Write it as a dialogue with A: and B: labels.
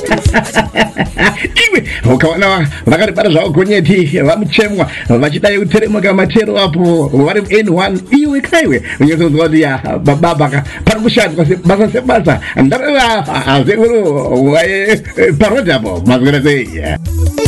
A: iwe ukaona vakati para zvavo gonyeti vamuchemwa vachidai kuteremuka matero apo vari N1 iwe kaiwe unyatsodzwa kuti baba pari kushandwa basa sebasa ndareva azekuru parodhi apo mazwira sei